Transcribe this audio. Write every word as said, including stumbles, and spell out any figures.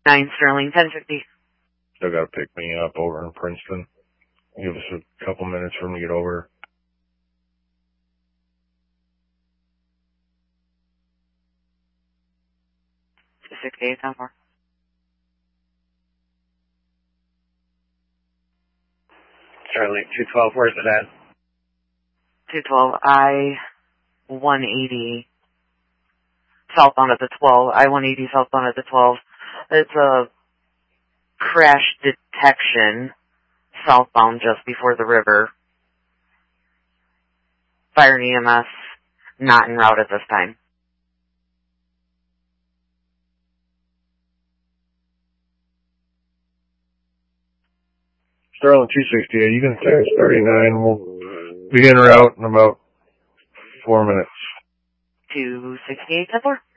nine Sterling, ten fifty. Still got to pick me up over in Princeton. Give us a couple minutes for him to get over. two sixty-eight, ten four. Sterling, two twelve, where's it at? two twelve, I one eighty, southbound at the twelve, I one eighty southbound at the twelve. It's a crash detection southbound just before the river. Fire and E M S not en route at this time. Sterling two sixty-eight, you can text thirty-nine. We'll be en route in about four minutes. two sixty-eight, ten four.